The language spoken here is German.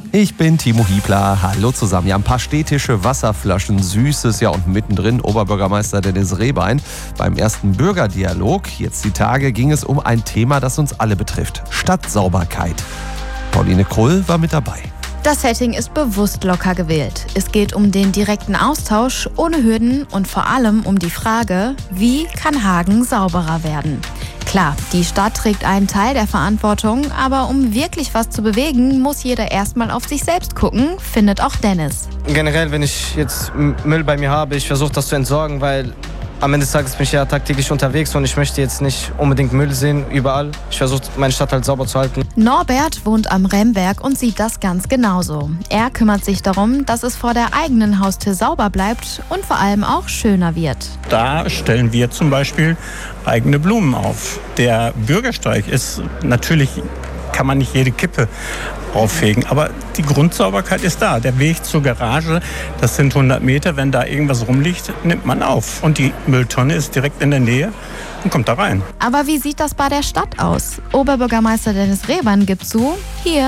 Ich bin Timo Hiebler. Hallo zusammen. Ja, ein paar städtische Wasserflaschen, Süßes, ja, und mittendrin Oberbürgermeister Dennis Rehbein. Beim ersten Bürgerdialog, jetzt die Tage, ging es um ein Thema, das uns alle betrifft: Stadtsauberkeit. Pauline Krull war mit dabei. Das Setting ist bewusst locker gewählt. Es geht um den direkten Austausch ohne Hürden und vor allem um die Frage, wie kann Hagen sauberer werden? Klar, die Stadt trägt einen Teil der Verantwortung, aber um wirklich was zu bewegen, muss jeder erstmal auf sich selbst gucken, findet auch Dennis. Generell, wenn ich jetzt Müll bei mir habe, ich versuche das zu entsorgen, weil am Ende des Tages bin ich ja tagtäglich unterwegs und ich möchte jetzt nicht unbedingt Müll sehen überall. Ich versuche, meine Stadt halt sauber zu halten. Norbert wohnt am Remberg und sieht das ganz genauso. Er kümmert sich darum, dass es vor der eigenen Haustür sauber bleibt und vor allem auch schöner wird. Da stellen wir zum Beispiel eigene Blumen auf. Der Bürgersteig ist natürlich, kann man nicht jede Kippe auffegen, aber die Grundsauberkeit ist da. Der Weg zur Garage, das sind 100 Meter. Wenn da irgendwas rumliegt, nimmt man auf. Und die Mülltonne ist direkt in der Nähe und kommt da rein. Aber wie sieht das bei der Stadt aus? Oberbürgermeister Dennis Rehbein gibt zu, hier